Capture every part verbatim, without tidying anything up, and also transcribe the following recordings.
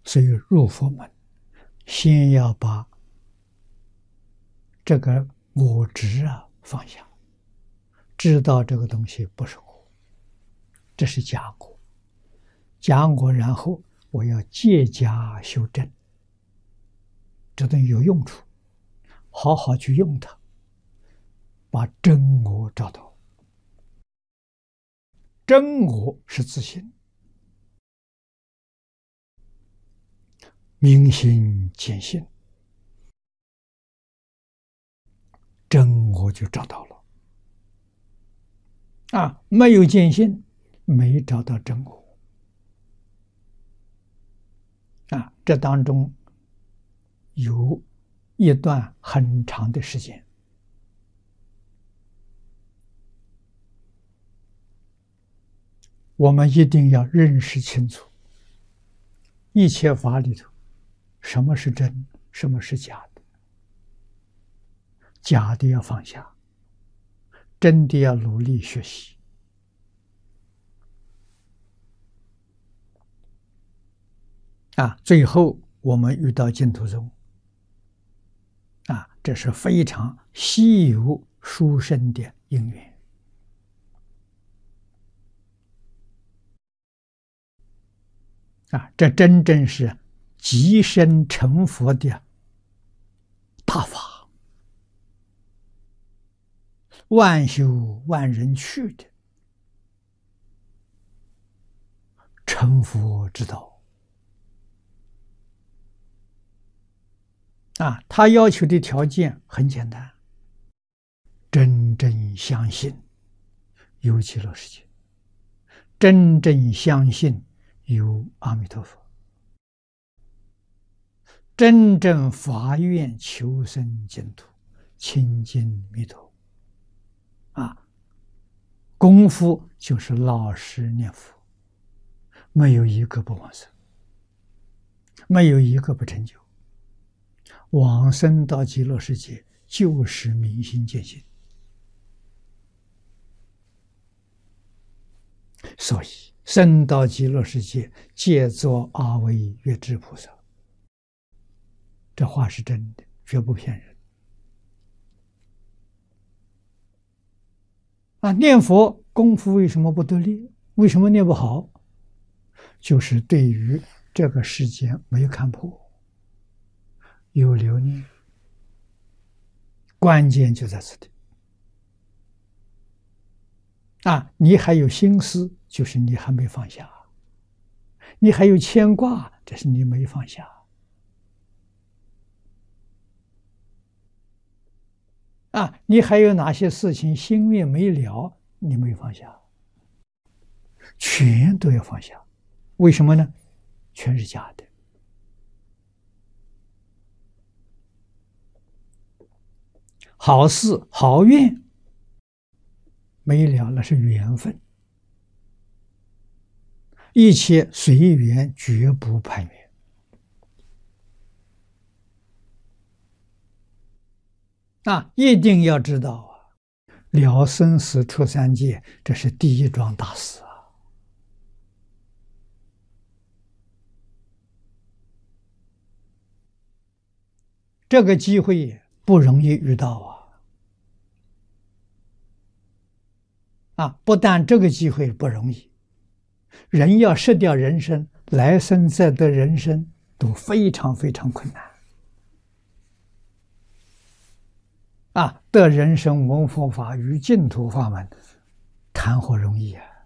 所以入佛门，先要把这个我执啊放下，知道这个东西不是我，这是假我，假我，然后我要借假修真，这东西有用处，好好去用它，把真我找到。真我是自性，明心见性，真我就找到了。啊，没有见性，没找到真我。啊，这当中有一段很长的时间。我们一定要认识清楚，一切法里头，什么是真，什么是假的。假的要放下，真的要努力学习。啊，最后我们遇到净土宗，啊，这是非常稀有殊胜的因缘。啊，这真正是即身成佛的大法，万修万人去的成佛之道。啊，他要求的条件很简单，真正相信有极乐世界，真正相信有阿弥陀佛，真正发愿求生净土，亲近弥陀。啊，功夫就是老实念佛，没有一个不往生，没有一个不成就。往生到极乐世界，就是明心见性。所以生到极乐世界，皆作阿惟越致菩萨。这话是真的，绝不骗人。啊，念佛功夫为什么不得力？为什么念不好？就是对于这个世间没有看破，有留念。关键就在此地。啊，你还有心思，就是你还没放下；你还有牵挂，这是你没放下。啊，你还有哪些事情心愿没了，你没放下？全都要放下。为什么呢？全是假的。好事好愿没了，那是缘分，一切随缘，绝不攀缘。啊，一定要知道啊，了生死出三界，这是第一桩大事啊！这个机会不容易遇到啊！啊，不但这个机会不容易，人要失掉人生，来生再得人生都非常非常困难。啊，得人生闻佛法与净土法门，谈何容易啊！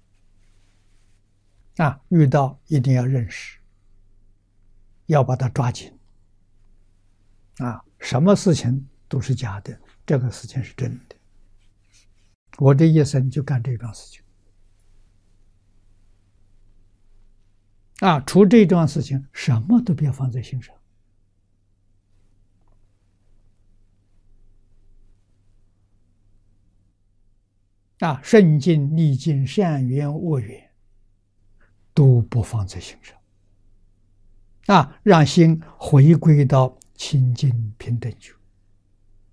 啊，遇到一定要认识，要把它抓紧。啊，什么事情都是假的，这个事情是真的。我这一生就干这桩事情。啊，除这桩事情，什么都别放在心上。啊，顺境逆境，善缘恶缘，都不放在心上。啊，让心回归到清净平等觉。